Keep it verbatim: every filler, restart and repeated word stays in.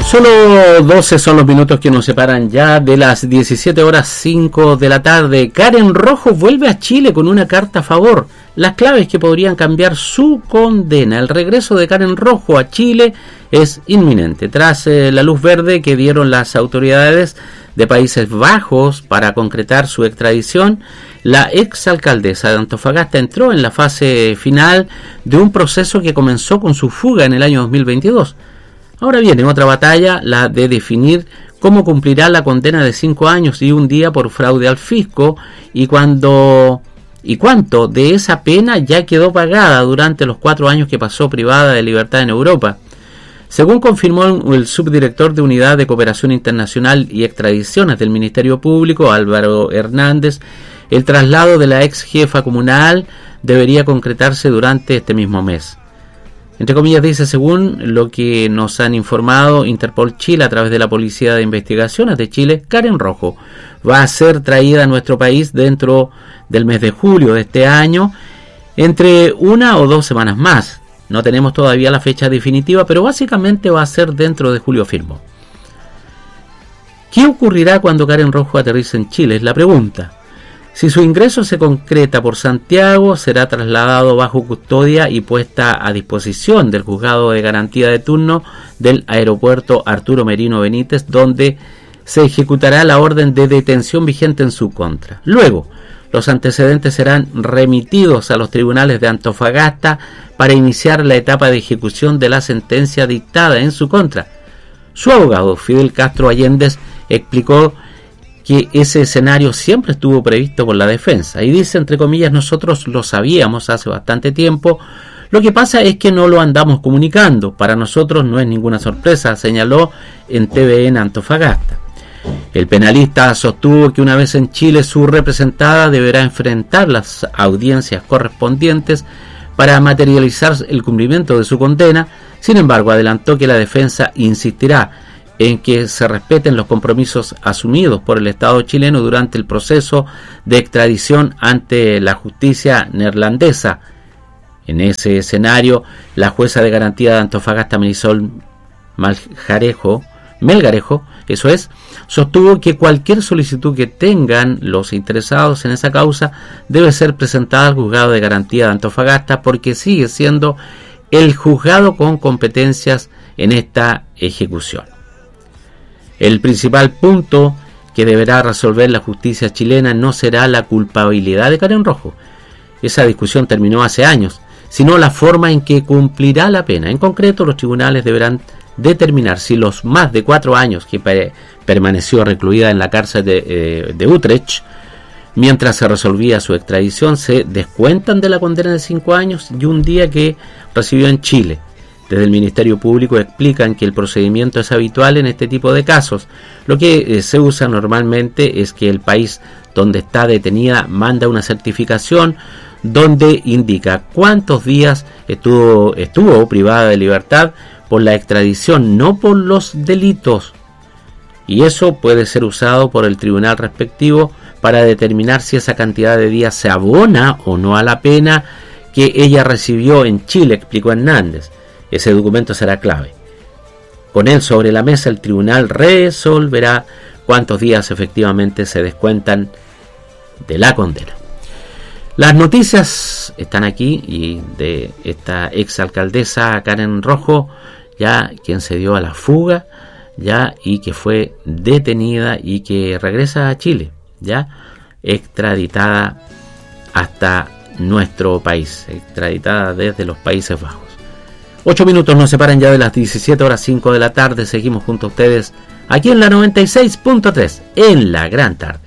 Solo doce son los minutos que nos separan ya de las diecisiete horas cinco de la tarde. Karen Rojo vuelve a Chile con una carta a favor. Las claves que podrían cambiar su condena. El regreso de Karen Rojo a Chile es inminente. Tras eh, la luz verde que dieron las autoridades de Países Bajos para concretar su extradición, la exalcaldesa de Antofagasta entró en la fase final de un proceso que comenzó con su fuga en el año dos mil veintidós. Ahora viene otra batalla, la de definir cómo cumplirá la condena de cinco años y un día por fraude al fisco y cuando y cuánto de esa pena ya quedó pagada durante los cuatro años que pasó privada de libertad en Europa. Según confirmó el subdirector de Unidad de Cooperación Internacional y Extradiciones del Ministerio Público, Álvaro Hernández, el traslado de la ex jefa comunal debería concretarse durante este mismo mes. Entre comillas dice, según lo que nos han informado Interpol Chile a través de la Policía de Investigaciones de Chile, Karen Rojo va a ser traída a nuestro país dentro del mes de julio de este año, entre una o dos semanas más. No tenemos todavía la fecha definitiva, pero básicamente va a ser dentro de julio, firmó. ¿Qué ocurrirá cuando Karen Rojo aterrice en Chile? Es la pregunta. Si su ingreso se concreta por Santiago, será trasladado bajo custodia y puesta a disposición del juzgado de garantía de turno del aeropuerto Arturo Merino Benítez, donde se ejecutará la orden de detención vigente en su contra. Luego, los antecedentes serán remitidos a los tribunales de Antofagasta para iniciar la etapa de ejecución de la sentencia dictada en su contra. Su abogado, Fidel Castro Allendez, explicó que ese escenario siempre estuvo previsto por la defensa. Y dice, entre comillas, nosotros lo sabíamos hace bastante tiempo, lo que pasa es que no lo andamos comunicando. Para nosotros no es ninguna sorpresa, señaló en T V N Antofagasta. El penalista sostuvo que una vez en Chile su representada deberá enfrentar las audiencias correspondientes para materializar el cumplimiento de su condena. Sin embargo, adelantó que la defensa insistirá en que se respeten los compromisos asumidos por el Estado chileno durante el proceso de extradición ante la justicia neerlandesa. En ese escenario, la jueza de garantía de Antofagasta, Marisol Melgarejo, Melgarejo, eso es, sostuvo que cualquier solicitud que tengan los interesados en esa causa debe ser presentada al juzgado de garantía de Antofagasta porque sigue siendo el juzgado con competencias en esta ejecución. El principal punto que deberá resolver la justicia chilena no será la culpabilidad de Karen Rojo. Esa discusión terminó hace años, sino la forma en que cumplirá la pena. En concreto, los tribunales deberán determinar si los más de cuatro años que pe- permaneció recluida en la cárcel de, eh, de Utrecht, mientras se resolvía su extradición, se descuentan de la condena de cinco años y un día que recibió en Chile. Desde el Ministerio Público explican que el procedimiento es habitual en este tipo de casos. Lo que eh, se usa normalmente es que el país donde está detenida manda una certificación donde indica cuántos días estuvo, estuvo privada de libertad por la extradición, no por los delitos. Y eso puede ser usado por el tribunal respectivo para determinar si esa cantidad de días se abona o no a la pena que ella recibió en Chile, explicó Hernández. Ese documento será clave. Con él sobre la mesa, el tribunal resolverá cuántos días efectivamente se descuentan de la condena. Las noticias están aquí y de esta exalcaldesa Karen Rojo, ya quien se dio a la fuga, ya y que fue detenida y que regresa a Chile, ya extraditada hasta nuestro país, extraditada desde los Países Bajos. Ocho minutos nos separan ya de las diecisiete horas cinco de la tarde. Seguimos junto a ustedes aquí en la noventa y seis punto tres en la gran tarde.